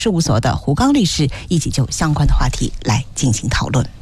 事务所的胡刚律师一起就相关的话题来进行讨论。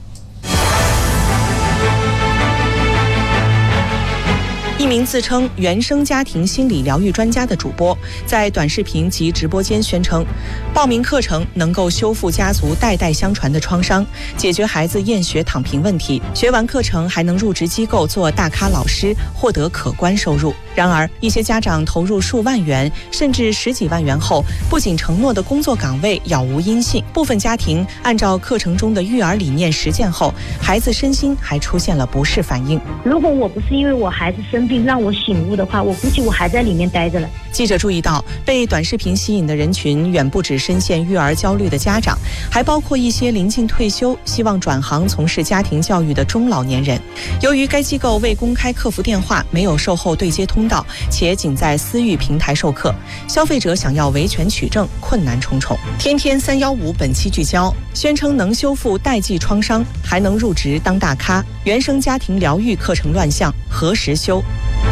一名自称原生家庭心理疗愈专家的主播，在短视频及直播间宣称，报名课程能够修复家族代代相传的创伤，解决孩子厌学躺平问题。学完课程还能入职机构做大咖老师，获得可观收入。然而，一些家长投入数万元甚至十几万元后，不仅承诺的工作岗位杳无音信，部分家庭按照课程中的育儿理念实践后，孩子身心还出现了不适反应。 如果我不是因为我孩子生病让我醒悟的话，我估计我还在里面待着了。 记者注意到，被短视频吸引的人群远不止深陷育儿焦虑的家长，还包括一些临近退休希望转行从事家庭教育的中老年人。由于该机构未公开客服电话，没有售后对接通道，且仅在私域平台授课，消费者想要维权取证困难重重。天天315本期聚焦，宣称能修复代际创伤，还能入职当大咖，原生家庭疗愈课程乱象，何时休？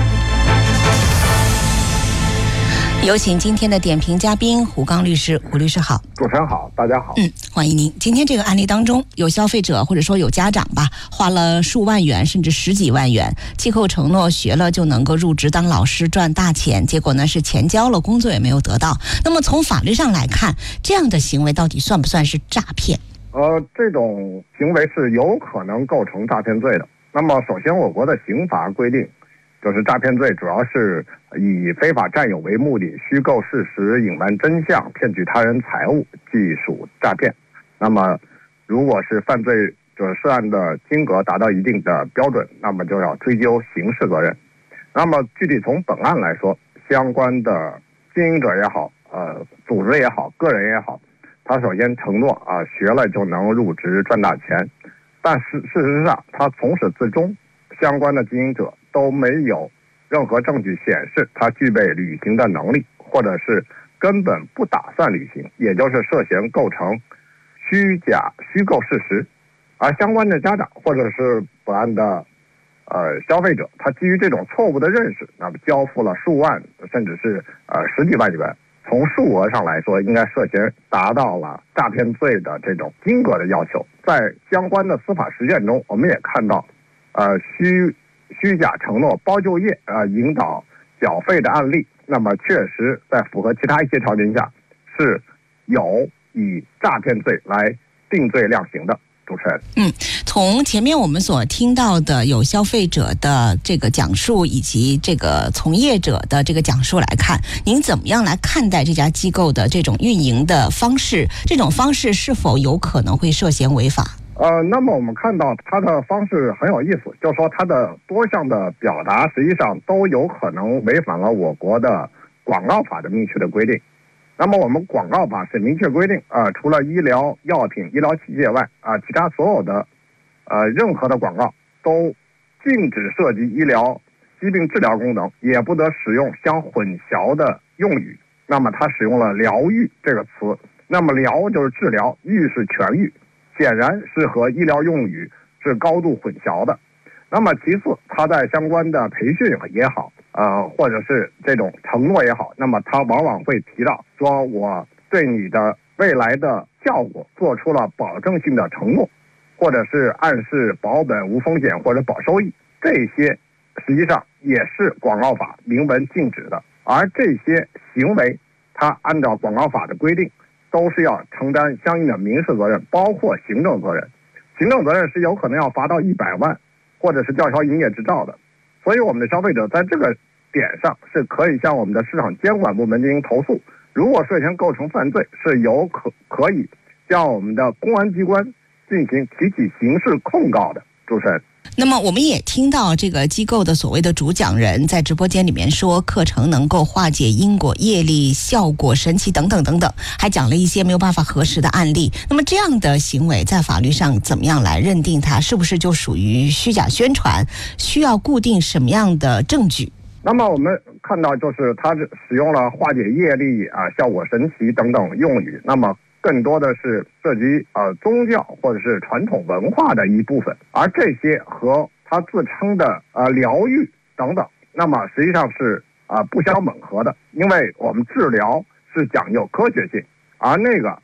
有请今天的点评嘉宾胡刚律师。胡律师好。 主持人好，大家好。 欢迎您。今天这个案例当中，有消费者或者说有家长吧，花了数万元甚至十几万元，机构承诺学了就能够入职当老师赚大钱，结果呢是钱交了，工作也没有得到。那么从法律上来看，这样的行为到底算不算是诈骗？ 这种行为是有可能构成诈骗罪的。那么首先我国的刑法规定，就是诈骗罪主要是以非法占有为目的，虚构事实、隐瞒真相、骗取他人财物，即属诈骗。那么如果是犯罪者涉案的金额达到一定的标准，那么就要追究刑事责任。那么具体从本案来说，相关的经营者也好，组织也好，个人也好，他首先承诺学了就能入职赚大钱，但是事实上他从始至终，相关的经营者都没有任何证据显示他具备履行的能力，或者是根本不打算履行，也就是涉嫌构成虚构事实。而相关的家长或者是本案的消费者，他基于这种错误的认识，那么交付了数万甚至是十几万元，从数额上来说应该涉嫌达到了诈骗罪的这种金额的要求。在相关的司法实践中，我们也看到虚假承诺包就业引导缴费的案例，那么确实在符合其他一些条件下是有以诈骗罪来定罪量刑的。主持人， 从前面我们所听到的有消费者的这个讲述以及这个从业者的这个讲述来看，您怎么样来看待这家机构的这种运营的方式？这种方式是否有可能会涉嫌违法？ 那么我们看到他的方式很有意思，就是说他的多项的表达实际上都有可能违反了我国的广告法的明确的规定。那么我们广告法是明确规定除了医疗药品、医疗器械外其他所有的任何的广告都禁止涉及医疗疾病治疗功能，也不得使用相混淆的用语。那么他使用了疗愈这个词，那么疗就是治疗，愈是痊愈，显然是和医疗用语是高度混淆的。那么其次，他在相关的培训也好，或者是这种承诺也好，那么他往往会提到说，我对你的未来的效果做出了保证性的承诺，或者是暗示保本无风险或者保收益，这些实际上也是广告法明文禁止的。而这些行为，他按照广告法的规定，都是要承担相应的民事责任，包括行政责任。行政责任是有可能要罚到100万，或者是吊销营业执照的。所以我们的消费者在这个点上是可以向我们的市场监管部门进行投诉，如果涉嫌构成犯罪，是可以向我们的公安机关进行提起刑事控告的。主持人， 那么我们也听到这个机构的所谓的主讲人在直播间里面说，课程能够化解因果业力，效果神奇等等等等，还讲了一些没有办法核实的案例。那么这样的行为在法律上怎么样来认定它是不是就属于虚假宣传？需要固定什么样的证据？ 那么我们看到就是他使用了化解业力效果神奇等等用语，那么更多的是涉及宗教或者是传统文化的一部分，而这些和他自称的疗愈等等，那么实际上是不相吻合的。因为我们治疗是讲究科学性，而那个